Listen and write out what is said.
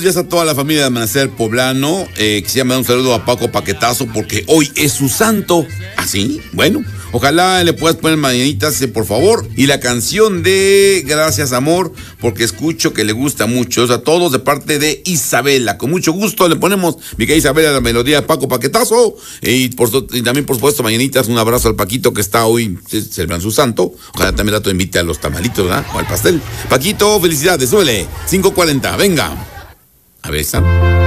Días a toda la familia de Amanecer Poblano. Quisiera mandar un saludo a Paco Paquetazo porque hoy es su santo. ¿Ah, sí? Bueno, ojalá le puedas poner mañanitas, por favor. Y la canción de Gracias Amor, porque escucho que le gusta mucho. O sea, todos de parte de Isabela. Con mucho gusto le ponemos, mi querida Isabela, la melodía de Paco Paquetazo. Y también, por supuesto, mañanitas. Un abrazo al Paquito que está hoy celebrando su santo. Ojalá también rato invite a los tamalitos, ¿verdad? O al pastel. Paquito, felicidades, súbele. 5:40, venga. A ver, ¿está?